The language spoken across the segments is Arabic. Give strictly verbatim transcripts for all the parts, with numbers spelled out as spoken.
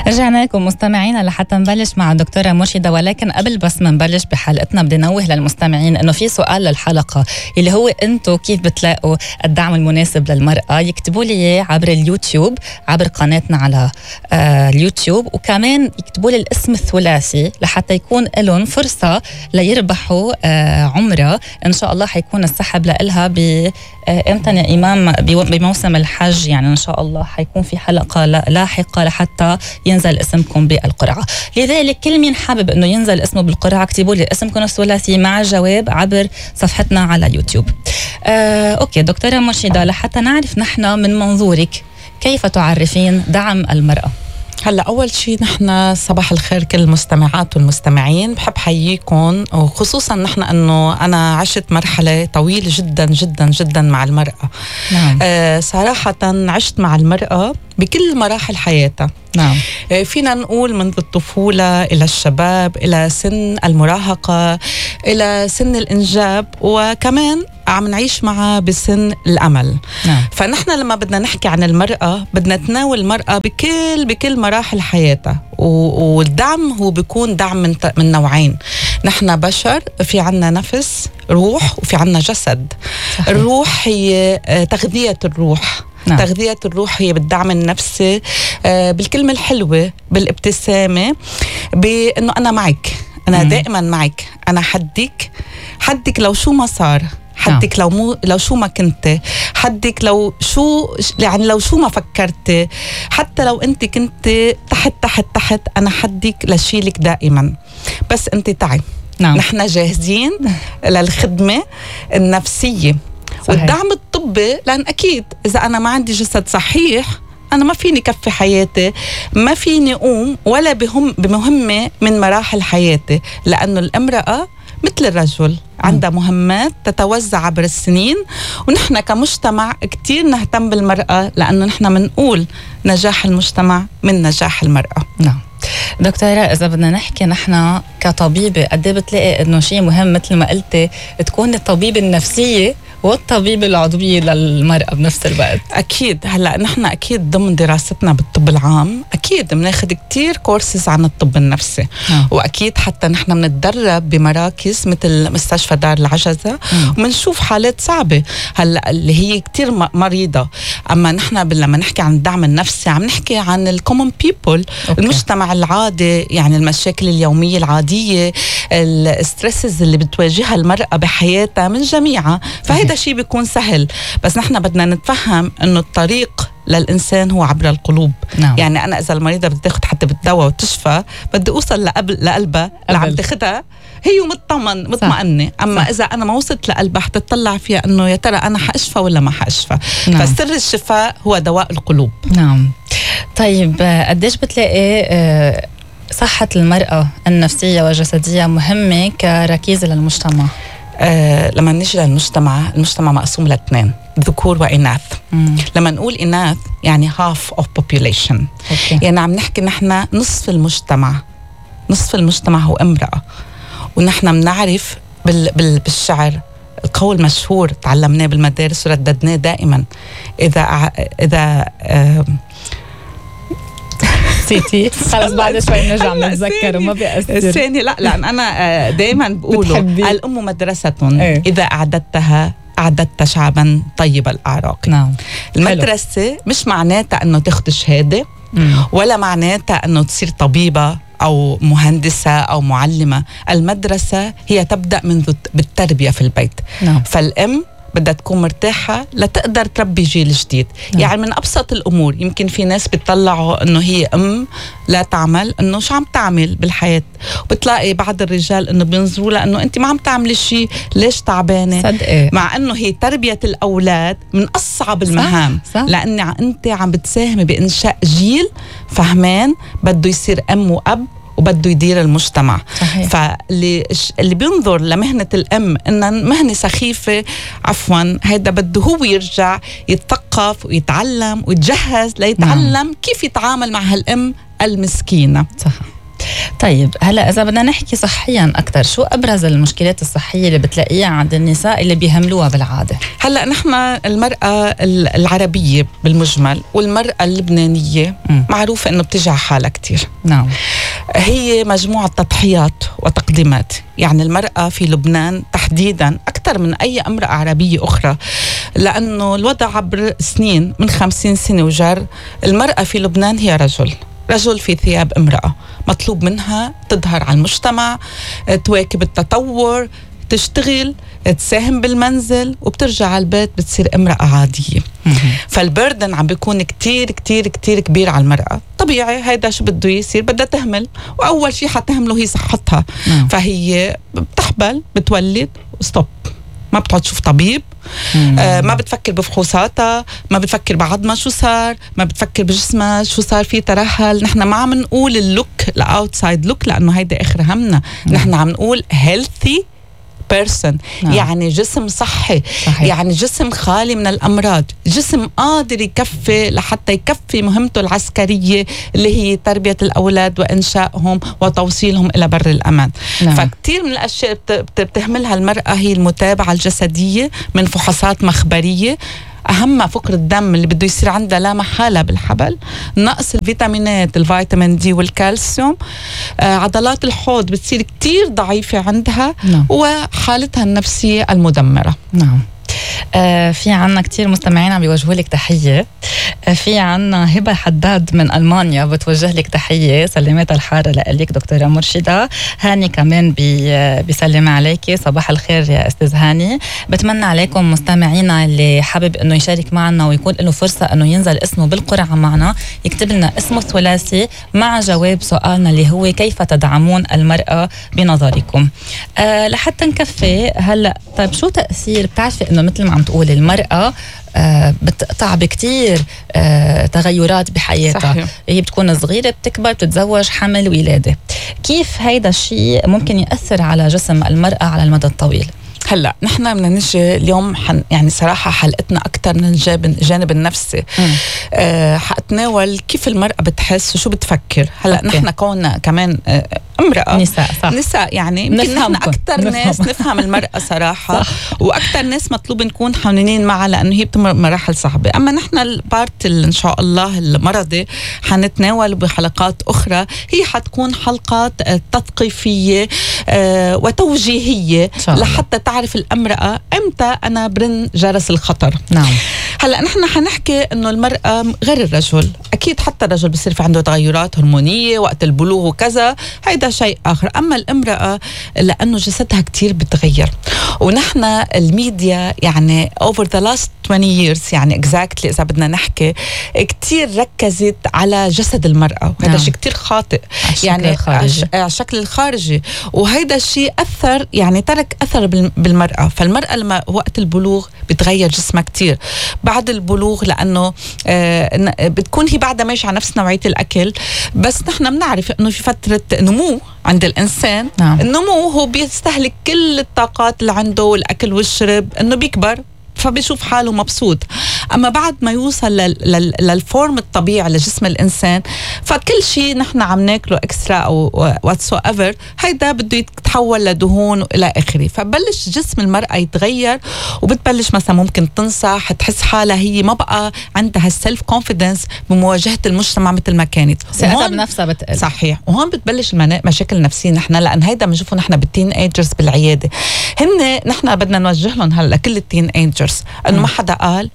رجعنا لكم مستمعينا لحتى نبلش مع الدكتورة مرشدة، ولكن قبل بس ما نبلش بحلقتنا بدي نوه للمستمعين انه في سؤال للحلقة اللي هو انتم كيف بتلاقوا الدعم المناسب للمرأة. يكتبوا لي اياه عبر اليوتيوب، عبر قناتنا على آه اليوتيوب، وكمان يكتبوا لي الاسم الثلاثي لحتى يكون لهم فرصة ليربحوا آه عمرة ان شاء الله. حيكون السحب لها ب امتى يا امام؟ بموسم الحج، يعني ان شاء الله حيكون في حلقة لاحقة لحتى ينزل اسمكم بالقرعة. لذلك كل مين حابب انه ينزل اسمه بالقرعة اكتبوا لي اسمكم الثلاثي مع الجواب عبر صفحتنا على اليوتيوب. آه، اوكي دكتورة مرشدة، لحتى نعرف نحن من منظورك كيف تعرفين دعم المرأة؟ هلا اول شيء نحن صباح الخير كل المستمعات والمستمعين، بحب حييكم، وخصوصا نحن انه انا عشت مرحله طويله جدا جدا جدا مع المراه. نعم. آه صراحه عشت مع المراه بكل مراحل حياتها. نعم. آه فينا نقول منذ الطفوله الى الشباب، الى سن المراهقه، الى سن الانجاب، وكمان عم نعيش معها بسن الأمل. نعم. فنحن لما بدنا نحكي عن المرأة بدنا نتناول المرأة بكل بكل مراحل حياتها، والدعم هو بيكون دعم من, من نوعين. نحن بشر، في عنا نفس روح وفي عنا جسد. صحيح. الروح هي تغذية الروح. نعم. تغذية الروح هي بالدعم النفسي، بالكلمة الحلوة، بالابتسامة، بأنه أنا معك، أنا م- دائما معك، أنا حدك حدك لو شو ما صار، حدك لو مو لو شو ما كنت، حدك لو شو يعني لو شو ما فكرت، حتى لو انت كنت تحت تحت تحت انا حدك لشيلك دائما، بس انت تعي. نعم. نحن جاهزين للخدمة النفسية. صحيح. والدعم الطبي، لأن أكيد إذا أنا ما عندي جسد صحيح أنا ما فيني كفي حياتي، ما فيني أقوم ولا بهم بمهمة من مراحل حياتي، لأنه الامرأة مثل الرجل عندها مهمات تتوزع عبر السنين، ونحن كمجتمع كتير نهتم بالمرأة، لأنه نحن منقول نجاح المجتمع من نجاح المرأة. نعم. دكتورة، إذا بدنا نحكي نحن كطبيبة، قد ايه بتلاقي إنه شيء مهم مثل ما قلتي تكون الطبيبة النفسية والطبيب العضوية للمرأة بنفس الوقت؟ أكيد. هلأ نحن أكيد ضمن دراستنا بالطب العام أكيد بناخد كتير كورسز عن الطب النفسي. م. وأكيد حتى نحن بنتدرب بمراكز مثل مستشفى دار العجزة، ومنشوف حالات صعبة هلأ اللي هي كتير مريضة. أما نحن لما نحكي عن الدعم النفسي عم نحكي عن الكومن بيبل، المجتمع العادي، يعني المشاكل اليومية العادية، الستريسز اللي بتواجهها المرأة بحياتها من جميعها. فهيدا شيء بيكون سهل، بس نحن بدنا نتفهم انه الطريق للإنسان هو عبر القلوب. نعم. يعني أنا إذا المريضة بدي تاخد حتى بالدواء وتشفى بدي أوصل لقلبها اللي عم تاخدها هي مطمن مطمئنة. أما صح. إذا أنا ما وصلت لقلبها حتطلع فيها أنه يا ترى أنا حأشفى ولا ما حأشفى. نعم. فسر الشفاء هو دواء القلوب. نعم. طيب قديش بتلاقي صحة المرأة النفسية والجسدية مهمة كركيزة للمجتمع؟ آه لما نيجي للمجتمع، المجتمع مقسوم لاثنين، ذكور وإناث. مم. لما نقول إناث يعني half of population. أوكي. يعني عم نحكي نحن نصف المجتمع، نصف المجتمع هو امرأة. ونحن بنعرف بال بال بالشعر القول مشهور تعلمناه بالمدارس ورددناه دائما، إذا إذا آه نسيتي خلص بعد شوي نرجع نتذكر وما بيأثر الثاني. لا لأن أنا دايما بقوله الأم مدرسة. ايه؟ إذا أعددتها أعددت شعبا طيب الأعراق. نعم. المدرسة حلو. مش معناتها أنه تاخد شهادة، ولا معناتها أنه تصير طبيبة أو مهندسة أو معلمة. المدرسة هي تبدأ منذ بالتربية في البيت. نعم. فالأم بدها تكون مرتاحة لتقدر تربي جيل جديد. نعم. يعني من أبسط الأمور، يمكن في ناس بتطلعوا أنه هي أم لا تعمل، أنه شو عم تعمل بالحياة، وبتلاقي بعض الرجال أنه بينظروا لها أنه أنت ما عم تعملي شيء، ليش تعبانة؟ صدقي. مع أنه هي تربية الأولاد من أصعب المهام. صح. صح. لأن أنت عم بتساهمي بإنشاء جيل فهمان بده يصير أم وأب وبده يدير المجتمع. صحيح. فاللي اللي بينظر لمهنة الأم إنها مهنة سخيفة، عفوا هيدا بده هو يرجع يتثقف ويتعلم ويتجهز ليتعلم. نعم. كيف يتعامل مع هالأم المسكينة. صح. طيب هلا اذا بدنا نحكي صحيا اكثر، شو ابرز المشكلات الصحيه اللي بتلاقيها عند النساء اللي بيهملوها بالعاده؟ هلا نحن المراه العربيه بالمجمل والمراه اللبنانيه م. معروفه انه بتجي حالها كثير. نعم. هي مجموعه تضحيات وتقديمات، يعني المراه في لبنان تحديدا اكثر من اي امراه عربيه اخرى، لانه الوضع عبر سنين من خمسين سنه وجر، المراه في لبنان هي رجل رجل في ثياب امرأة، مطلوب منها تظهر على المجتمع، تواكب التطور، تشتغل، تساهم بالمنزل، وبترجع على البيت بتصير امرأة عادية. فالبردن عم بيكون كتير كتير كتير كبير على المرأة. طبيعي هيدا شو بده يصير؟ بدها تهمل، وأول شيء حتهمله هي صحتها. فهي بتحبل، بتولد وستوب، ما بتقعد تشوف طبيب، آه ما بتفكر بفحوصاتها، ما بتفكر بعضمها شو صار، ما بتفكر بجسمها شو صار فيه ترهل. نحن ما عم نقول اللوك الاوتسايد لوك، لانه هيدا اخر همنا. نحن عم نقول healthy person، نعم. يعني جسم صحي، صحيح. يعني جسم خالي من الأمراض، جسم قادر يكفي لحتى يكفي مهمته العسكرية اللي هي تربية الأولاد وإنشائهم وتوصيلهم إلى بر الأمان. نعم. فكتير من الأشياء بتهملها المرأة هي المتابعة الجسدية من فحوصات مخبرية، أهم فقر الدم اللي بده يصير عندها لا محالة بالحبل، نقص الفيتامينات، الفيتامين دي والكالسيوم، آه عضلات الحوض بتصير كتير ضعيفة عندها. نعم. وحالتها النفسية المدمرة. نعم. آه في عنا كتير مستمعين عم بيوجهوا لك تحية. آه في عنا هبة حداد من ألمانيا بتوجه لك تحية، سلامات الحارة لك دكتورة مرشدة. هاني كمان بي بيسلم عليك، صباح الخير يا أستاذ هاني. بتمنى عليكم مستمعينا اللي حابب أنه يشارك معنا ويكون له فرصة أنه ينزل اسمه بالقرعة معنا، يكتب لنا اسمه الثلاثي مع جواب سؤالنا اللي هو كيف تدعمون المرأة بنظركم. آه لحتى نكفي هلأ. طيب شو تأثير، بتعرفي أنه مثل ما عم تقول المرأة آه بتقطع بكتير آه تغيرات بحياتها. صحيح. هي بتكون صغيرة، بتكبر، بتتزوج، حمل، ولادة. كيف هيدا الشيء ممكن يأثر على جسم المرأة على المدى الطويل؟ هلا نحن بدنا نجي اليوم حن يعني صراحه حلقتنا اكثر من الجانب النفسي. أه حاتناول كيف المراه بتحس وشو بتفكر. هلا أوكي. نحن كوننا كمان أه امرأة نساء، صح. نساء يعني يمكن نحن أكتر ناس نفهم المرأة صراحة. وأكتر ناس مطلوب نكون حنينين معها لأنه هي بتمر مراحل صعبة. أما نحن البارت اللي إن شاء الله المرضي حنتناول بحلقات أخرى، هي حتكون حلقات تثقيفية آه وتوجيهية لحتى تعرف الامرأة إمتى أنا برن جرس الخطر. نعم. هلأ نحن حنحكي إنه المرأة غير الرجل. أكيد حتى الرجل بصير في عنده تغيرات هرمونية وقت البلوغ وكذا، هيدا شيء آخر. أما الامرأة لأنه جسدها كتير بتغير، ونحن الميديا يعني over the last twenty years يعني exactly إذا بدنا نحكي كتير ركزت على جسد المرأة، وهذا شيء كتير خاطئ يعني على الشكل الخارجي، وهيدا الشيء أثر يعني ترك أثر بالمرأة. فالمرأة لما وقت البلوغ بتغير جسمها كتير بعد البلوغ، لأنه آه بتكون هي بعدها ماشية على نفس نوعية الأكل، بس نحن بنعرف إنه في فترة نمو عند الإنسان. نعم. النمو هو بيستهلك كل الطاقات اللي عنده والأكل والشرب، إنه بيكبر فبيشوف حاله مبسوط. أما بعد ما يوصل للفورم الطبيعي لجسم الإنسان، فكل شيء نحن عم ناكله إكسترا أو whatsoever هيدا بده يتحول لدهون وإلى آخره. فبلش جسم المرأة يتغير، وبتبلش مثلا ممكن تنصح، تحس حالها هي ما بقى عندها السلف كونفيدنس بمواجهة المجتمع مثل ما كانت، ثقتها بنفسها بتقل. صحيح. وهون بتبلش المشاكل النفسية نحن، لأن هيدا بنشوفه نحن بالتين ايجرز بالعيادة. هن نحن بدنا نوجه لهم هلا كل التين ايجرز انه ما حدا قال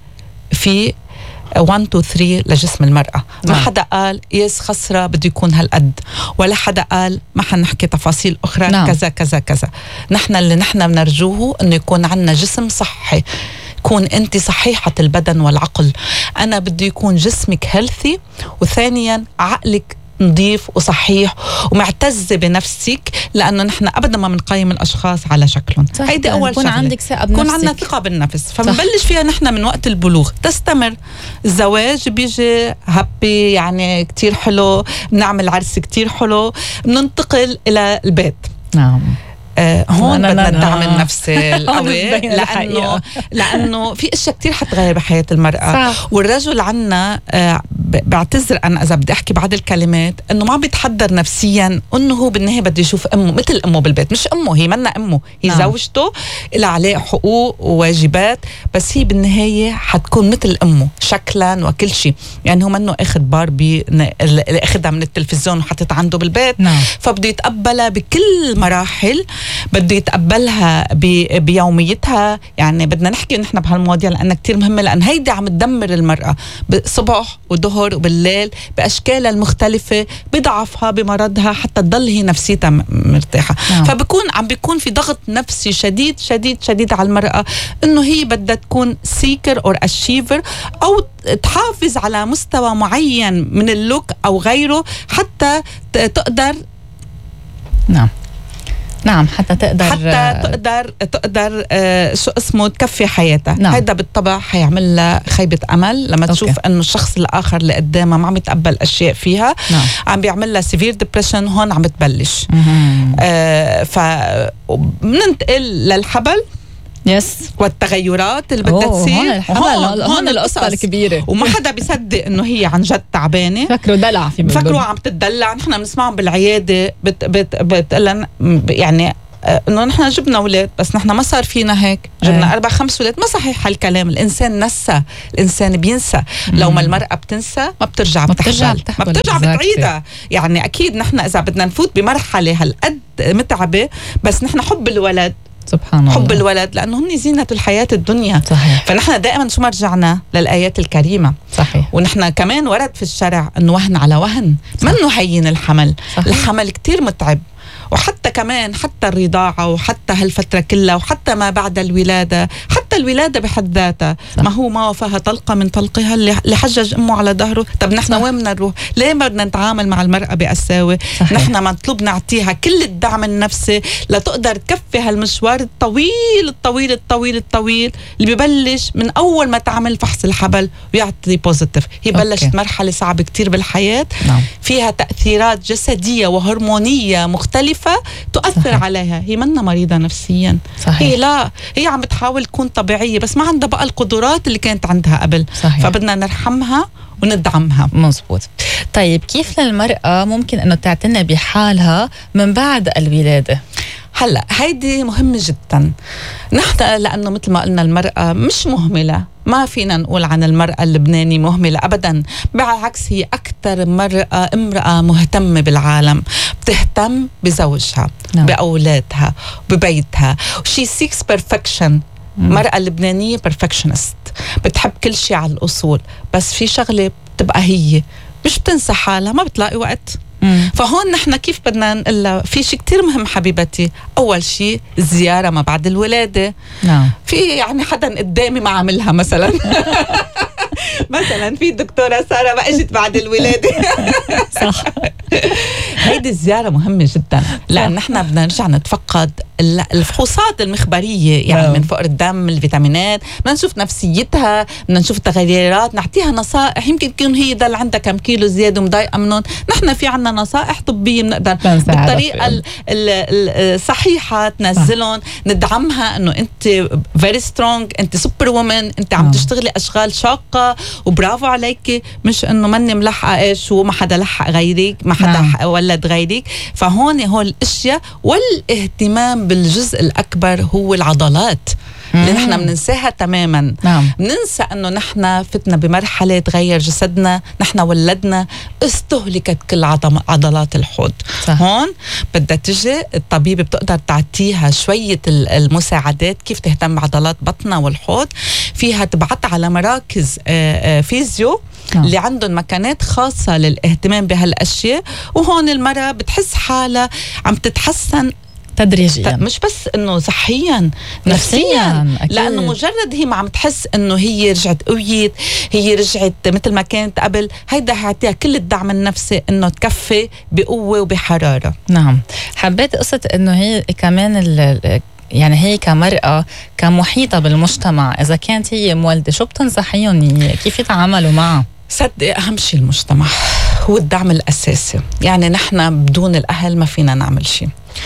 في واحد اثنين ثلاثة لجسم المرأة. ما حدا قال يس خسرة بده يكون هالقد، ولا حدا قال ما حنحكي تفاصيل أخرى. نعم. كذا كذا كذا. نحن اللي نحن بنرجوه إنه يكون عنا جسم صحي، كون أنت صحيحة البدن والعقل. أنا بدي يكون جسمك هيلثي، وثانيا عقلك نظيف وصحيح ومعتزة بنفسك، لأنه نحن أبدا ما بنقيم الأشخاص على شكلهم. هيدي أول شغلة، يكون عندك ثقة بنفسك، يكون عندنا ثقة بالنفس. فبنبلش فيها نحن من وقت البلوغ، تستمر. الزواج بيجي هابي يعني كتير حلو، بنعمل عرس كتير حلو، بننتقل إلى البيت. نعم. آه هون بدنا الدعم النفسي القوي، لانه لانه في اشياء كتير حتغير بحياه المراه. صح. والرجل عنا آه بعتذر انا اذا بدي احكي بعض الكلمات، انه ما بيتحضر نفسيا انه هو بالنهايه بده يشوف امه مثل امه بالبيت. مش امه، هي منا امه، هي نعم. زوجته لها عليه حقوق وواجبات، بس هي بالنهايه حتكون مثل امه شكلا وكل شيء. يعني هو منه اخذ باربي اللي اخذها من التلفزيون وحطت عنده بالبيت، نعم. فبده يتقبلها بكل مراحل، بده يتقبلها بيوميتها. يعني بدنا نحكي نحن بهالمواضيع لأنها كتير مهمة، لأن هيدي عم تدمر المرأة بصبح وظهر وبالليل بأشكالها المختلفة، بضعفها بمرضها، حتى تضل هي نفسيتها مرتاحة. نعم. فبكون عم بيكون في ضغط نفسي شديد شديد شديد على المرأة، إنه هي بدها تكون سيكر أو أشيفر، أو تحافظ على مستوى معين من اللوك أو غيره حتى تقدر نعم نعم حتى تقدر حتى تقدر تقدر آه شو اسمه تكفي حياتها. نعم. هيدا بالطبع حيعمل لها خيبة أمل لما تشوف أوكي. إنه الشخص الآخر اللي قدامها ما عم يتقبل أشياء فيها. نعم. عم بيعمل لها سيفير ديبريشن. هون عم بتبلش آه فبننتقل للحبل يس والتغيرات اللي بدها تصير. هون الحبل، هون, هون القصة الكبيرة، وما حدا بيصدق انه هي عن جد تعبانه. فكروا دلع في فكروا عم تدلع. نحن بنسمعهم بالعياده بت بت بتقلن يعني انه نحن جبنا اولاد، بس نحن ما صار فينا هيك، جبنا اربع خمس اولاد. ما صحيح هالكلام. الانسان نسى، الانسان بينسى. لو ما المراه بتنسى ما بترجع بتحبل، ما بترجع بتعيدها. يعني اكيد نحن اذا بدنا نفوت بمرحله هالقد متعبه، بس نحن حب الولد سبحان الله، حب الولد، لأنه هن زينة الحياة الدنيا. صحيح. فنحن دائما شو ما رجعنا للآيات الكريمة. صحيح. ونحن كمان ورد في الشرع أنه وهن على وهن، منه هين الحمل. صحيح. الحمل كتير متعب، وحتى كمان حتى الرضاعة وحتى هالفترة كلها وحتى ما بعد الولادة، حتى الولادة بحد ذاتها ما هو ما وفاها طلقة من طلقها اللي حجج أمه على ظهره. طب نحن وين بدنا نروح؟ ليه ما بدنا نتعامل مع المرأة بقساوة؟ نحن مطلوب نعطيها كل الدعم النفسي لتقدر تكفي هالمشوار الطويل الطويل الطويل الطويل اللي ببلش من أول ما تعمل فحص الحبل ويعطي بوزيتيف. هي بلشت أوكي. مرحلة صعبة كتير بالحياة. نعم. فيها تأثيرات جسدية وهرمونية مختلفة تؤثر صحيح. عليها. هي منا مريضة نفسيا. صحيح. هي لا، هي عم بتحاول تكون طبيعية، بس ما عندها بقى القدرات اللي كانت عندها قبل. صحيح. فبدنا نرحمها وندعمها. مزبوط. طيب كيف للمرأة ممكن أنه تعتني بحالها من بعد الولادة؟ هلا هيدي مهمة جدا. نحن لأنه مثل ما قلنا المرأة مش مهملة، ما فينا نقول عن المرأة اللبنانية مهملة أبدا. بالعكس هي أكثر مرأة امرأة مهتمة بالعالم، بتهتم بزوجها نعم. بأولادها ببيتها. she seeks perfection. المرأة اللبنانية perfectionist، بتحب كل شيء على الأصول، بس في شغلة بتبقى هي مش بتنسى حالها، ما بتلاقي وقت. مم. فهون نحن كيف بدنا نقول في شيء كتير مهم حبيبتي. أول شيء الزيارة ما بعد الولادة. نعم. في يعني حدا قدامي ما عاملها مثلا مثلا في دكتورة سارة ما اجت بعد الولادة صح. هيدي الزيارة مهمة جدا، لأن نحن بدنا نرجع نتفقد الفحوصات المخبرية، يعني من فقر الدم، الفيتامينات، بدنا نشوف نفسيتها، بدنا نشوف تغيرات، نعطيها نصائح. يمكن تكون هي ضل عندها كم كيلو زيادة ومضايقة منهم، نحن في عنا نصائح طبية بنقدر بالطريقة الصحيحة تنزلهم، ندعمها انه انت فيري سترونج، انت سوبر وومن، انت عم تشتغلي اشغال شاقة وبرافو عليكي، مش انه مني ملحقة ايش وما حدا لحق غيرك، ما حدا نعم. ولد غيرك. فهون هول الاشياء والاهتمام بالجزء الأكبر هو العضلات اللي نحن بننساها تماما. نعم. بننسى أنه نحن فتنا بمرحلة تغير جسدنا، نحن ولدنا استهلكت كل عضلات الحوض. صح. هون بدها تجي الطبيب بتقدر تعطيها شوية المساعدات كيف تهتم بعضلات بطنها والحوض، فيها تبعت على مراكز فيزيو نعم. اللي عندهم مكانات خاصة للاهتمام بهالأشياء، وهون المرأة بتحس حالها عم تتحسن تدريجيا، مش بس انه صحيا، نفسيا, نفسياً لانه مجرد هي ما عم تحس انه هي رجعت قويت، هي رجعت مثل ما كانت قبل، هيدا حيعطيها كل الدعم النفسي انه تكفي بقوه وبحراره. نعم. حبيت قصه انه هي كمان ال يعني هي كمرأة كمحيطة بالمجتمع، إذا كانت هي مولدة شو بتنصحيهم كيف يتعاملوا معه؟ صدق أهم شيء المجتمع هو الدعم الأساسي. يعني نحن بدون الأهل ما فينا نعمل شيء.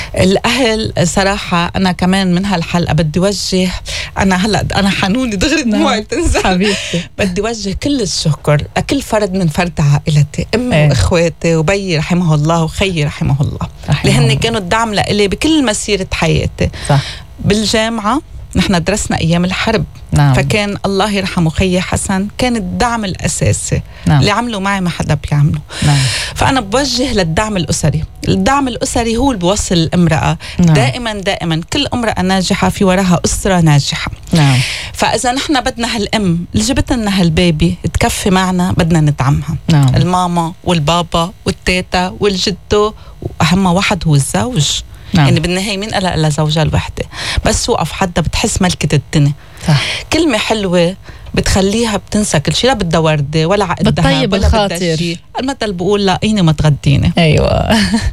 الأهل صراحة أنا كمان من هالحلقة بدي وجه، أنا هلأ أنا حنوني دغري دموعي تنزل حبيبتي. بدي وجه كل الشكر لكل فرد من فرد عائلتي، أمي ايه. وإخواتي وبيي رحمه الله وخيي رحمه الله، رحمه اللي هن الله. كانوا الدعم لإلي بكل مسيرة حياتي. صح. بالجامعة نحن درسنا أيام الحرب. نعم. فكان الله يرحمه خيي حسن كان الدعم الأساسي. نعم. اللي عملوا معي ما حدا بيعمله. نعم. فأنا بوجه للدعم الأسري. الدعم الأسري هو اللي بيوصل الامرأة. نعم. دائما دائما كل امرأة ناجحة في وراها أسرة ناجحة. نعم. فإذا نحن بدنا هالأم اللي جبت لنا هالبيبي تكفي معنا بدنا ندعمها. نعم. الماما والبابا والتيتا والجدو، وأهم واحد هو الزوج. نعم. يعني بالنهاية مين قال إلا زوجها الوحدة، بس وقف حدا بتحس ملكة الدنيا. صح. كلمة حلوة بتخليها بتنسى كل شيء، لا بدها وردة ولا عقد ذهب بتطيب ولا بدها الخاطر. شيء. المثل بقول لاقيني ما تغديني. ايوه.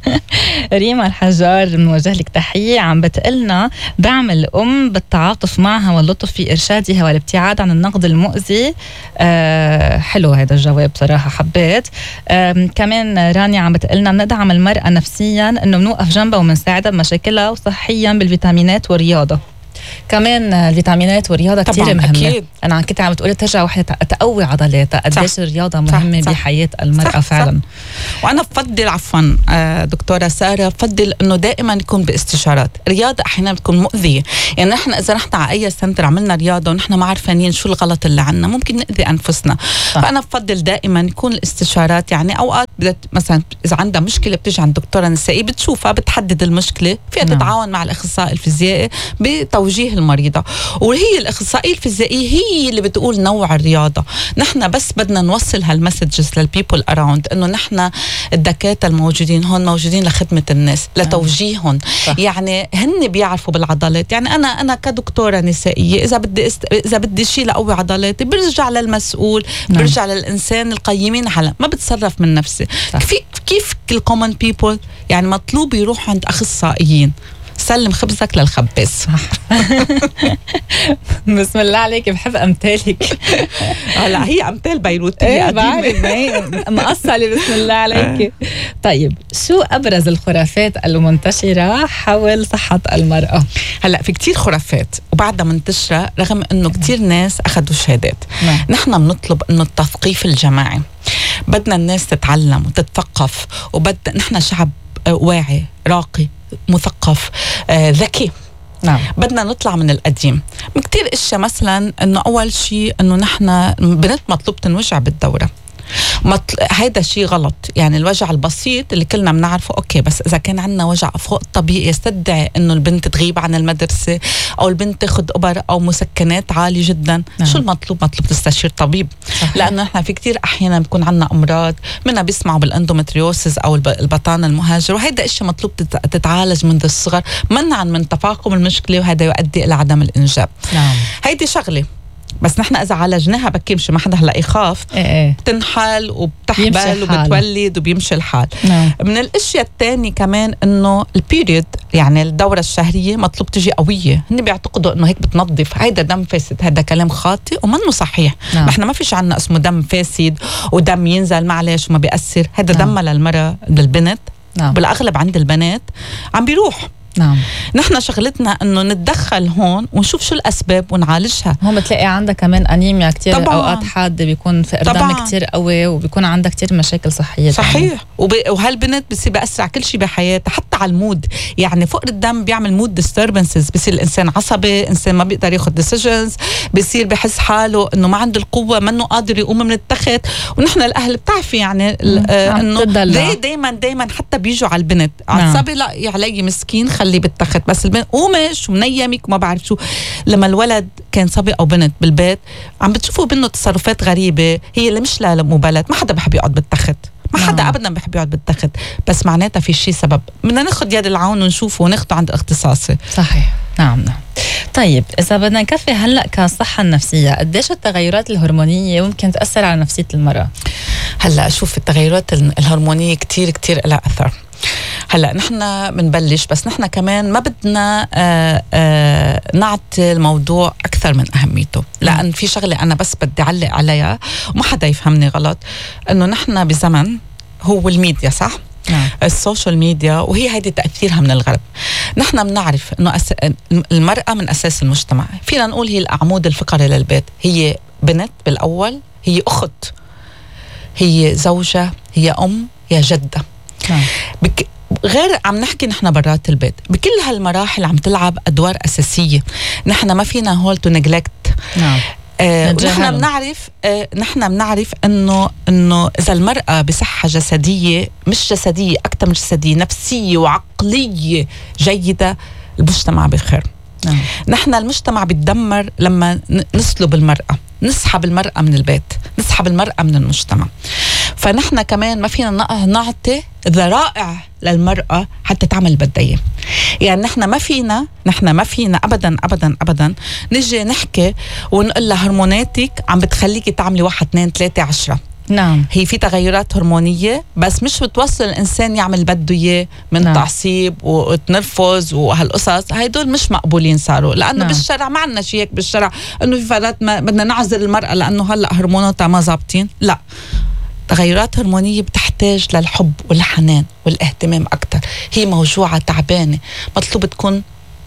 ريما الحجار بنوجه لك تحيه، عم بتقلنا دعم الام بالتعاطف معها واللطف في ارشادها والابتعاد عن النقد المؤذي. آه حلو هذا الجواب صراحه حبيت. آه كمان رانيا عم بتقلنا بندعم المراه نفسيا انه بنوقف جنبها وبنساعدها بمشاكلها، وصحيا بالفيتامينات والرياضه. كمان الفيتامينات والرياضه كثير مهمه. أكيد. انا عم كنت عم بتقولي ترجع وحده تقوي عضلاتها، قديش الرياضه مهمه صح. بحياه المراه. صح. فعلا. صح. وانا بفضل عفوا دكتوره ساره بفضل انه دائما يكون باستشارات. الرياضه احيانا بتكون مؤذيه، يعني نحن اذا رحنا على اي سنتر عملنا رياضه ونحن ما عارفين شو الغلط اللي عنا ممكن ناذي انفسنا. صح. فانا بفضل دائما يكون الاستشارات، يعني اوقات مثلا اذا عندها مشكله بتيجي عند دكتوره نسائيه بتشوفها بتحدد المشكله، فيها نعم. تتعاون مع الاخصائي الفيزيائي بتوجيه المريضه، وهي الاخصائيه الفيزيائيه هي اللي بتقول نوع الرياضه. نحن بس بدنا نوصل هالمسجز للبيبل اراوند انه نحن الدكاتره الموجودين هون موجودين لخدمه الناس، لتوجيههم. صح. يعني هن بيعرفوا بالعضلات، يعني انا انا كدكتوره نسائيه اذا بدي است... اذا بدي شيء لاقوي عضلاتي برجع للمسؤول. نعم. برجع للانسان القيمين على ما بتصرف من نفسي. كيف كيف الكومن بيبل يعني مطلوب يروح عند اخصائيين. سلم خبزك للخباز. بسم الله عليك، بحب امثالك. هلا هي امثال بيروتيه ايه قديمه مقصله. بسم الله عليك. طيب شو ابرز الخرافات المنتشره حول صحه المراه؟ هلا في كتير خرافات وبعدها منتشره رغم انه كتير ناس اخذوا شهادات. نحن بنطلب انه التثقيف الجماعي، بدنا الناس تتعلم وتتثقف، وبدنا نحن شعب واعي راقي مثقف آه، ذكي. نعم. بدنا نطلع من القديم. من كتير اشياء مثلا انه اول شيء انه نحن بنت مطلوب تنوجع بالدوره. مطل... هيدا شيء غلط، يعني الوجع البسيط اللي كلنا بنعرفه اوكي، بس اذا كان عندنا وجع فوق الطبيعي يستدعي انه البنت تغيب عن المدرسه او البنت تاخذ ابر او مسكنات عاليه جدا. نعم. شو المطلوب؟ مطلوب تستشير طبيب. صحيح. لانه نحن في كتير احيانا بيكون عندنا امراض منها بيسمعوا بالاندومتريوسيس او البطانه المهاجر، وهيدا الشيء مطلوب تتعالج منذ الصغر منعا من تفاقم المشكله، وهذا يؤدي الى عدم الانجاب. نعم. هيدي شغله، بس نحن اذا عالجناها بكيمش ما حدا هلا يخاف. إيه. بتنحل وبتحبل وبتولد وبيمشي الحال. نعم. من الاشياء الثانيه كمان انه البيريود، يعني الدوره الشهريه مطلوب تجي قويه. هن بيعتقدوا انه هيك بتنظف، هيدا دم فاسد. هذا كلام خاطئ ومنه صحيح. نعم. نحن ما فيش عنا اسمه دم فاسد ودم ينزل معلش وما بيأثر. هذا نعم. دم للمرأة للبنت. نعم. بالاغلب عند البنات عم بيروح. نعم. نحن شغلتنا انه نتدخل هون ونشوف شو الاسباب ونعالجها. هون بتلاقي عندها كمان انيميا كتير. طبعاً. اوقات حاده بيكون في اردام كتير قوي وبيكون عندها كتير مشاكل صحيه. صحيح. وب... وهالبنت بصير بيأثر على كل شيء بحياتها، حتى على المود. يعني فقر الدم بيعمل مود ديستربنسز، بصير الانسان عصبي، انسان ما بيقدر ياخذ ديسيجنز، بصير بحس حاله انه ما عنده القوه، منه قادر يقوم من التخت. ونحن الاهل بتعرفي يعني آه انه دايما دايما دايما حتى بيجوا على البنت عصبي. لا يا علي مسكين خليه بالتخت، بس البنت قومش ومنيمك وما بعرف شو. لما الولد كان صبي او بنت بالبيت عم بتشوفوا منه تصرفات غريبه هي اللي مش لها مبالاه. ما حدا بحب يقعد بالتخت، ما حدا ابدا بحب يقعد بالتخت، بس معناتها في شيء سبب. بدنا ناخذ يد العون ونشوفه وناخده عند اختصاصي. صحيح. نعم نعم. طيب اذا بدنا نكفي هلا كصحه النفسيه، قديش التغيرات الهرمونيه ممكن تاثر على نفسيه المراه؟ هلا شوف التغيرات الهرمونيه كتير كتير لها اثر. هلا نحن بنبلش، بس نحن كمان ما بدنا آآ آآ نعطي الموضوع اكثر من اهميته، لان في شغله انا بس بدي اعلق عليها وما حدا يفهمني غلط، انه نحن بزمن هو الميديا صح؟ نعم. السوشيال ميديا، وهي هذه تأثيرها من الغرب. نحن بنعرف انه أس... المرأة من اساس المجتمع، فينا نقول هي العمود الفقري للبيت، هي بنت بالاول، هي اخت، هي زوجة، هي ام، هي جدة. نعم. بك... غير عم نحكي نحن برات البيت، بكل هالمراحل عم تلعب ادوار اساسيه، نحن ما فينا هول تو نيجلكت. نعم. آه نحن بنعرف آه نحن بنعرف انه انه اذا المراه بصحه جسديه، مش جسديه، اكثر من جسديه، نفسيه وعقليه جيده، المجتمع بخير. نعم. نحن المجتمع بيتدمر لما نسلب المراه، نسحب المراه من البيت، نسحب المراه من المجتمع. فنحن كمان ما فينا نعطي ذرائع للمرأة حتى تعمل بداية. يعني نحن ما فينا نحن ما فينا أبدا أبدا أبدا نجي نحكي ونقول لها هرموناتك عم بتخليكي تعملي واحد اثنين ثلاثة عشرة. نعم. هي في تغيرات هرمونية بس مش بتوصل الإنسان يعمل بده إياه من نعم. تعصيب وتنرفز وهالقصص، هيدول مش مقبولين صاروا، لأنه نعم. بالشرع ما عنا شيء هيك بالشرع إنه في فترات ما بدنا نعزل المرأة لأنه هلأ هرموناتها ما ظابطين. لا، تغيرات هرمونية بتحتاج للحب والحنان والاهتمام أكتر. هي موجوعة تعبانة، مطلوب تكون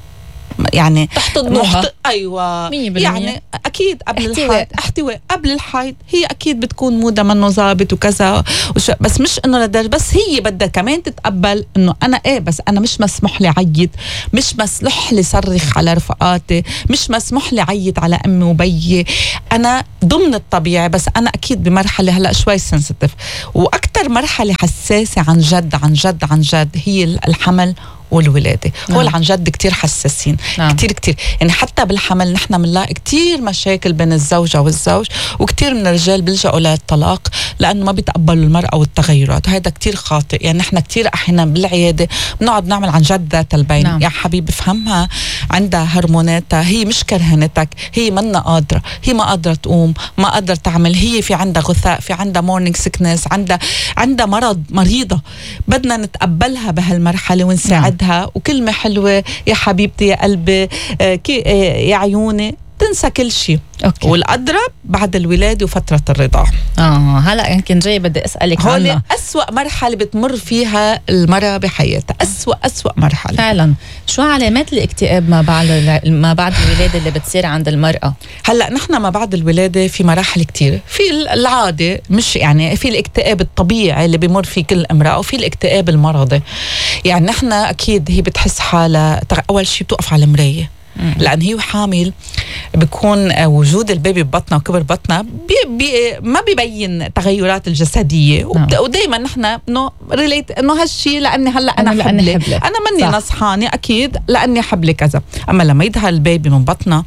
يعني تحتضنوها. محت... أيوة مية بالمية. يعني أكيد قبل احتواء. الحيض احتواء قبل الحيض هي أكيد بتكون مودة منه ظابط وكذا وش... بس مش إنه لدرجة، بس هي بدها كمان تتقبل إنه أنا إيه، بس أنا مش مسموح لي عيد، مش مسموح لي صرخ على رفقاتي، مش مسموح لي عيد على أمي وبيي، أنا ضمن الطبيعي. بس أنا أكيد بمرحلة هلأ شوي سنسيتيف، وأكتر مرحلة حساسة عن جد عن جد عن جد هي الحمل والولادة. نعم. هول عن جد كتير حساسين. نعم. كتير كتير يعني حتى بالحمل نحن بنلاقي كتير مشاكل بين الزوجة والزوج، وكتير من الرجال بيلجأوا للطلاق لأنه ما بيتقبلوا المرأة والتغيرات، وهذا كتير خاطئ. يعني نحن كتير أحيانا بالعيادة بنقعد نعمل عن جد ذات البين. نعم. يا حبيبي افهمها، عندها هرموناتها، هي مش كرهنتك، هي منا قادرة، هي ما قادرة تقوم، ما قادرة تعمل، هي في عندها غثاء، في عندها مورنينج سيكنس، عندها عندها مرض، مريضة، بدنا نتقبلها بهالمرحلة ونساعدها. نعم. وكلمة حلوة يا حبيبتي يا قلبي آه كي آه يا عيوني، تنسى كل شيء. أوكي. والأضرب بعد الولادة وفترة الرضاعة. آه هلأ يمكن جاي بدي أسألك عنها. هول أسوأ مرحلة بتمر فيها المرأة بحياتها، أسوأ أسوأ مرحلة فعلا. شو علامات الاكتئاب ما بعد ما بعد الولادة اللي بتصير عند المرأة؟ هلأ نحن ما بعد الولادة في مراحل كتير، في العادة مش يعني في الاكتئاب الطبيعي اللي بيمر فيه كل امرأة، وفي الاكتئاب المرضي. يعني نحن أكيد هي بتحس حالها أول شيء بتوقف على المراية، لأن هي حامل بيكون وجود البيبي ببطنها وكبر بطنها بي بي ما بيبين تغيرات الجسدية. نعم. ودايما نحن انه ريليت انه هالشيء لاني هلا انا, أنا حبلة. حبلة انا مني نصحانة اكيد لاني حبلة كذا. اما لما يظهر البيبي من بطنها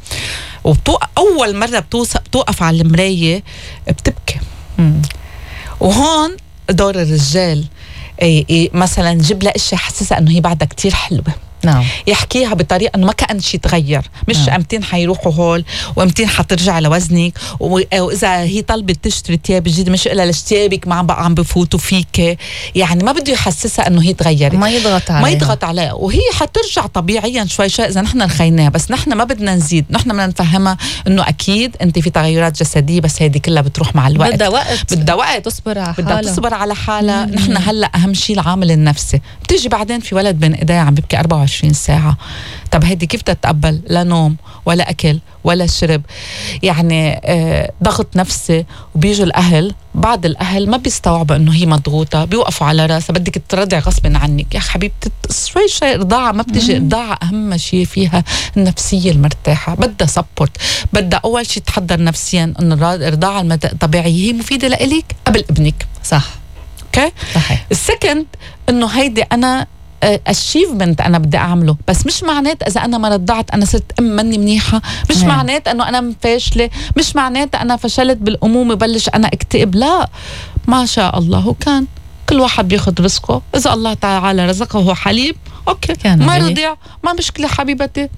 اول مرة بتوقف على المراية بتبكي. مم. وهون دور الرجال إيه إيه مثلا جيب لها اشياء حسسها انه هي بعدها كتير حلوة. نعم. يحكيها بطريقه انه ما كان شيء تغير، مش نعم. امتين حيروحوا هول وامتين حترجع لوزنك، واذا هي طلبت تشتري ثياب جديد مش إلا لثيابك ما عم بقى عم بفوتوا فيك. يعني ما بده يحسسها انه هي تغيرت، ما يضغط عليها، ما يضغط عليها، وهي حترجع طبيعيا شوي شوي اذا نحن رخيناها. بس نحن ما بدنا نزيد، نحن بدنا نفهمها انه اكيد انت في تغيرات جسديه بس هذه كلها بتروح مع الوقت، بدها وقت، بدها وقت تصبر على حالها، بدها تصبر على حالها. نحن هلا اهم شيء العامل النفسي. بتيجي بعدين في ولد بين ايديها عم بيبكي أربعة وعشرين ساعة، طب هيدي كيف تتقبل؟ لا نوم ولا أكل ولا شرب، يعني آه ضغط نفسي. وبيجوا الأهل، بعض الأهل ما بيستوعبوا إنه هي مضغوطة، بيوقفوا على راسها بدك ترضع غصب عنك. يا حبيبتي شوي شوي رضاعة ما بتجي رضاعة، أهم شيء فيها النفسية المرتاحة، بدها سبورت، بدها أول شيء تحضر نفسيا إنه الرضاعة الطبيعية هي مفيدة لإلك قبل ابنك. صح. أوكي. صحيح. السكند إنه هيدي أنا اشيفمنت انا بدي اعمله، بس مش معنات اذا انا ما رضعت انا صرت ام مني منيحه، مش مم. معنات انه انا فاشله، مش معنات انا فشلت بالامومه بلش انا اكتئب. لا، ما شاء الله وكان كل واحد بياخد رزقه. اذا الله تعالى رزقه حليب اوكي، ما رضع ما مشكله حبيبتي،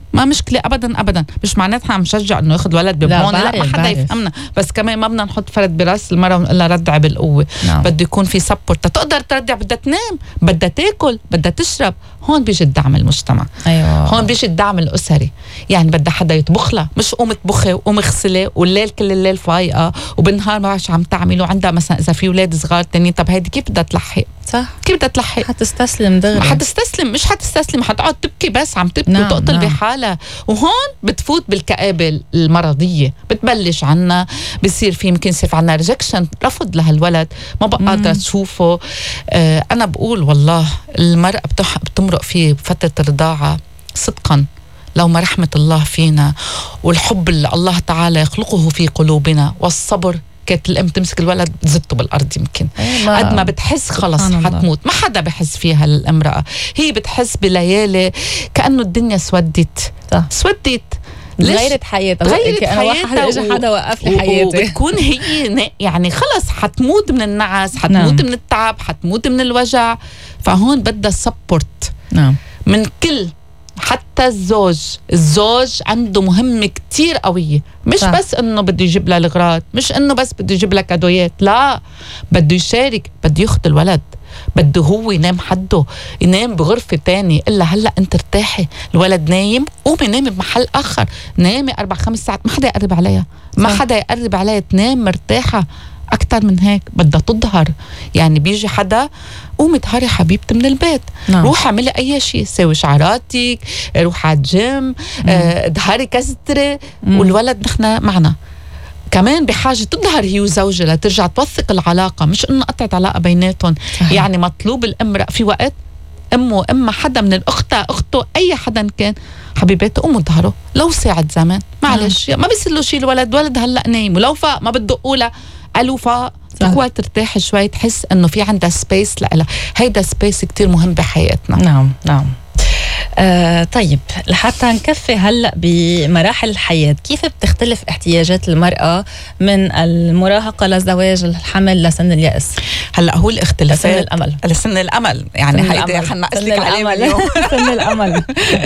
ما مشكلة أبدا أبدا. مش معناتها عم شجع إنه ياخد ولد ببون، لا, لا ما حدا يفهمنا، بس كمان ما بدنا نحط فرد براس المرأة إلا ردع بالقوة. نعم. بده يكون في سبورت تقدر تردع، بدها تنام، بدها تاكل، بدها تشرب. هون بيجي الدعم المجتمع. أيوة. هون بيجي الدعم الأسري. يعني بدها حدا يطبخ لها، مش قوم طبخي وقوم اغسلي والليل كل الليل فايقة وبالنهار ما بعرف عم تعمل، وعندها مثلا إذا في أولاد صغار تاني، طب هيدي كيف بدها تلحق؟ صح. كيف بدها تلحق؟ حتستسلم دغري. حتستسلم، مش حتستسلم، حتقعد تبكي بس عم تبكي. نعم. وتقتل نعم. بحالها. وهون بتفوت بالكآبة المرضية، بتبلش عنا بصير في يمكن يصير عنا ريجكشن، رفض لهالولد، ما بقى قادرة تشوفه. آه أنا بقول والله المرأة بتح... بتمرق في فترة الرضاعة صدقا لو ما رحمة الله فينا والحب اللي الله تعالى يخلقه في قلوبنا والصبر، كانت الام تمسك الولد تزته بالارض. يمكن قد ما بتحس خلص حتموت، ما حدا بحس فيها الامرأة. هي بتحس بليالي كأنه الدنيا سودت. صح. سودت، غيرت حياتها، غيرت حياتها و... حدا وقف لي حياتي. وبتكون هي يعني خلص حتموت من النعس، حتموت نعم. من التعب، حتموت من الوجع. فهون بدها سبورت. نعم. من كل، حتى الزوج الزوج عنده مهمة كتير قوية. مش صح. بس انه بده يجيب لها الغراض، مش انه بس بده يجيب لها كادويات، لا، بده يشارك، بده ياخد الولد، بده هو ينام حده، ينام بغرفة تاني. إلا هلأ انت ارتاحي، الولد نايم، قومي نامي بمحل آخر، نامي أربع خمس ساعات، ما حدا يقرب عليها، ما صح. حدا يقرب عليها، تنام مرتاحة. أكتر من هيك بدها تظهر. يعني بيجي حدا، قومي طهري حبيبتي من البيت. نعم. روح اعملي أي شيء، سوي شعراتك، روح على الجيم، ظهري كستري، والولد نحن معنا. كمان بحاجة تظهر هي وزوجها لترجع توثق العلاقة، مش إنه قطعت علاقة بيناتهم. يعني مطلوب الامرأة في وقت أمه أما حدا من الأخت أخته أي حدا كان، حبيباتي قوموا ظهروا لو ساعة زمان، معلش ما بيصير له شيء، الولد ولد هلأ نايم، ولو فاق ما بدقوا له قالوا فاق، تقوى ترتاح شوي، تحس إنه في عندها سبيس لها. هيدا سبيس كتير مهم بحياتنا. نعم نعم. آه طيب، لحتى نكفي هلأ بمراحل الحياة، كيف بتختلف احتياجات المرأة من المراهقة للزواج، الحمل، لسن اليأس؟ هلأ هو الاختلافات لسن الأمل. لسن الأمل يعني هيدا حنقص لك عليه اليوم. سن الأمل.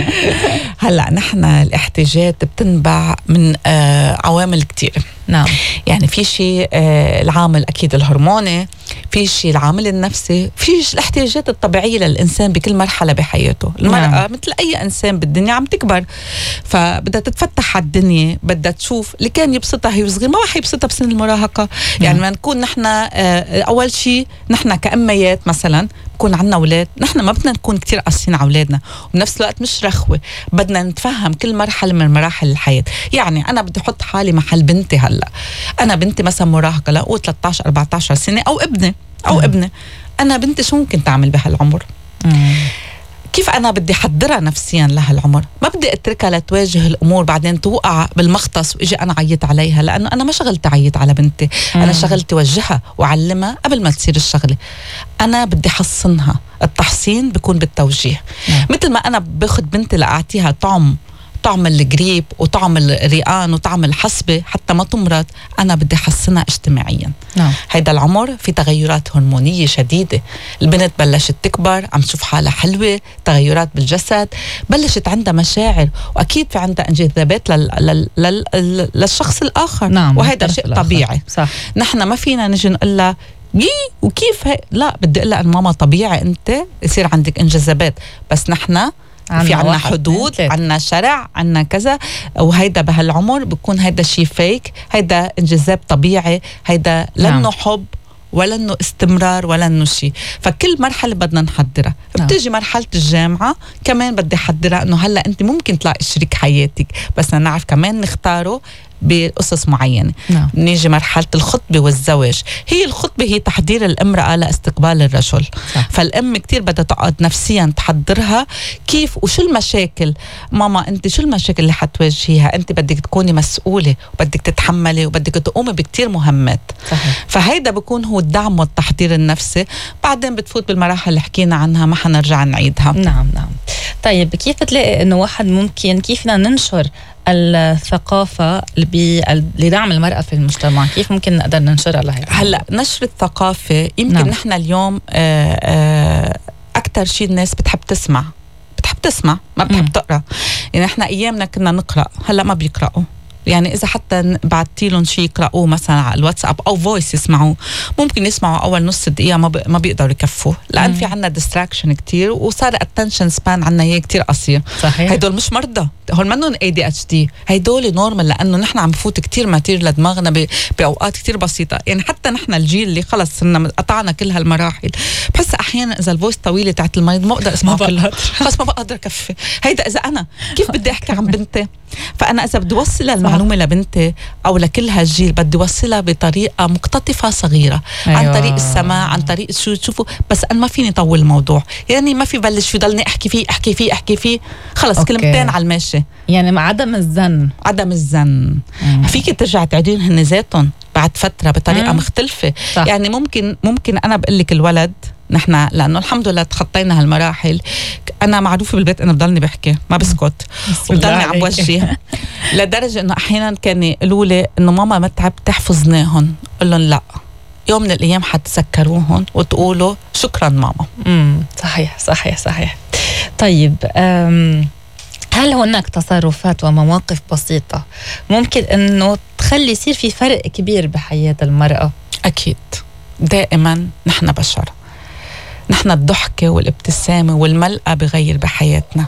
هلأ نحن الاحتياجات بتنبع من آه عوامل كتير. نعم. يعني في شيء آه العامل أكيد الهرموني، في شيء العامل النفسي، في الاحتياجات الطبيعية للإنسان بكل مرحلة بحياته. المرأة نعم. مثل أي إنسان بالدنيا عم تكبر، فبدها تتفتح على الدنيا، بدها تشوف اللي كان يبسطها هي وصغير ما راح يبسطها بسن المراهقة. يعني ما نكون نحن آه أول شيء نحن كأميات مثلا بكون عنا أولاد، نحن ما بدنا نكون كتير قاسيين على أولادنا، وبنفس الوقت مش رخوة، بدنا نتفهم كل مرحلة من مراحل الحياة. يعني أنا بدي أحط حالي محل بنتي. هلأ أنا بنتي مثلا مراهقة، لا ثلاثة عشر أربعة عشر سنة، أو ابني أو مم. ابني أنا بنتي شو ممكن تعمل بهالعمر؟ مم. كيف أنا بدي حضرها نفسيا لهالعمر؟ ما بدي أتركها لتواجه الأمور بعدين توقع بالمختص وإجي أنا عيط عليها، لأنه أنا ما شغلت عيط على بنتي. مم. أنا شغلت وجهها وعلمها قبل ما تصير الشغلة. أنا بدي حصنها، التحصين بيكون بالتوجيه. مم. مثل ما أنا باخد بنتي لأعطيها طعم طعم الجريب وطعم الريقان وطعم الحصبة حتى ما تمرض، أنا بدي حسنها اجتماعيا. نعم. هيدا العمر في تغيرات هرمونية شديدة، البنت بلشت تكبر، عم تشوف حالها حلوة، تغيرات بالجسد، بلشت عندها مشاعر، وأكيد في عندها انجذابات لل... لل... لل... للشخص الآخر. نعم. وهذا شيء طبيعي. صح. نحن ما فينا نجي نقول لها جي وكيف هي، لا، بدي اقول لها ان ماما طبيعي انت يصير عندك انجذابات، بس نحن في عنا حدود، عنا شرع، عنا كذا، وهيدا بهالعمر بيكون هيدا شيء فيك، هيدا انجذاب طبيعي، هيدا لانه حب ولا انه استمرار ولا انه شيء. فكل مرحله بدنا نحضرها. نعم. بتيجي مرحله الجامعه كمان بدي احضرها انه هلا انت ممكن تلاقي شريك حياتك، بس نعرف كمان نختاره بقصص معينة. نعم. نيجي مرحلة الخطبة والزواج، هي الخطبة هي تحضير الامرأة لاستقبال الرجل. صح. فالأم كتير بدها تقعد نفسيا تحضرها كيف وشو المشاكل. ماما انت شو المشاكل اللي حتواجهيها، انت بدك تكوني مسؤولة وبدك تتحملي وبدك تقومي بكتير مهمات. صحيح. فهيدا بكون هو الدعم والتحضير النفسي. بعدين بتفوت بالمراحل اللي حكينا عنها ما حنرجع نعيدها. نعم نعم. طيب كيف تلاقي انه واحد ممكن كيف بدنا ننشر الثقافة لدعم المرأة في المجتمع؟ كيف ممكن نقدر ننشرها لها؟ هلأ نشر الثقافة يمكن نعم. نحن اليوم أكتر شيء الناس بتحب تسمع بتحب بتسمع ما بتحب تقرأ. يعني احنا ايامنا كنا نقرأ، هلا ما بيقرأوا. يعني إذا حتى بعتي لهم شيء يقرأوه مثلا على الواتساب أو فويس يسمعوه، ممكن يسمعوا أول نص دقيقة ما, ما بيقدروا يكفوا، لأن في عنا ديستراكشن كتير، وصار الاتنشن سبان عنا هي كتير قصير. صحيح. هيدول مش مرضى، هول منهم اي دي اتش دي، هيدول نورمال، لأنه نحن عم بفوت كتير ماتير لدماغنا بأوقات كتير بسيطة. يعني حتى نحن الجيل اللي خلص صرنا قطعنا كل هالمراحل، بحس أحيانا إذا الفويس طويلة تاعت المريض ما بقدر أسمعه كله، خلص ما بقدر أكفي. هيدا إذا أنا كيف بدي أحكي عن بنتي؟ فأنا إذا بدي أوصل المعلومة لبنتي أو لكل هالجيل بدي أوصلها بطريقة مقتطفة صغيرة. أيوة. عن طريق السماع، عن طريق شو تشوفوا، بس أنا ما فيني طول الموضوع. يعني ما في بلش يضلني أحكي فيه أحكي فيه أحكي فيه خلص أوكي. كلمتين على الماشي. يعني مع عدم الزن عدم الزن فيك ترجع تعيدين هن ذاتهم بعد فترة بطريقة مم. مختلفة. صح. يعني ممكن ممكن أنا بقول لك الولد، نحن لأنه الحمد لله تخطينا هالمراحل، أنا معروفة بالبيت أنا بضلني بحكي ما بسكت وبضلني عم وجه، لدرجة إنه أحيانا كان يقولوا لي إنه ماما ما تعب تحفظناهم، قل لهم لا، يوم من الأيام حتذكروهم وتقولوا شكرا ماما. امم صحيح صحيح صحيح. طيب هل هناك تصرفات ومواقف بسيطة ممكن إنه تخلي يصير في فرق كبير بحياة المرأة؟ أكيد، دائما نحن بشر، نحن الضحكة والابتسامة والملقى بغير بحياتنا.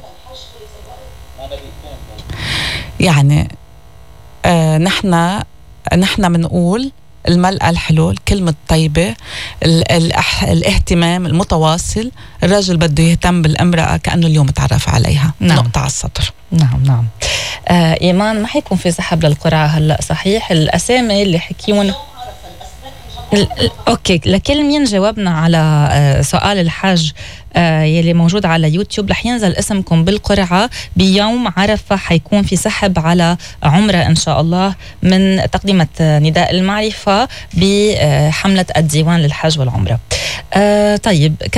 يعني آه نحن نحن بنقول الملقى الحلو، الكلمة الطيبة، الاهتمام المتواصل. الرجل بده يهتم بالامرأة كأنه اليوم تعرف عليها. نعم. نقطة على السطر. نعم نعم. آه إيمان، ما حيكون في سحب للقرعة هلأ صحيح؟ الأسامي اللي حكيون اوكي، لكل مين جاوبنا على آه سؤال الحاج آه يلي موجود على يوتيوب، رح ينزل اسمكم بالقرعة بيوم عرفة. حيكون في سحب على عمرة ان شاء الله من تقديمة نداء المعرفة بحملة الديوان للحج والعمرة. آه طيب